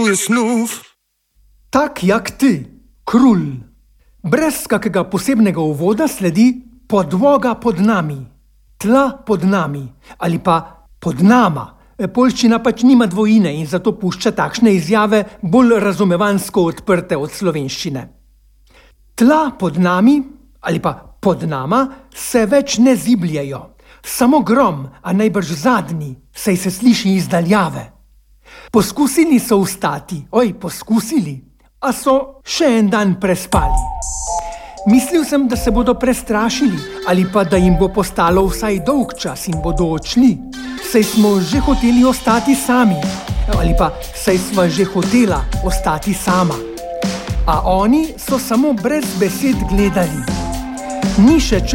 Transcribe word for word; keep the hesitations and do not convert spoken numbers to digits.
Tak jak ty, krul. Brez kakega posebnega uvoda sledi podloga pod nami, tla pod nami ali pa pod nama. Poljščina pač nima dvojine in zato pušča takšne izjave bolj razumevansko odprte od slovenščine. Tla pod nami ali pa pod nama se več ne zibljejo. Samo grom, a najbrž zadnji, saj se sliši iz daljave. Poskusili so vstati, oj, poskusili, a so še en dan prespali. Mislil sem, da se bodo prestrašili ali pa da jim bo postalo vsaj dolgčas in bodo odšli. Saj smo že hoteli ostati sami, ali pa saj sva že hotela ostati sama. A oni so samo brez besed gledali. Ni še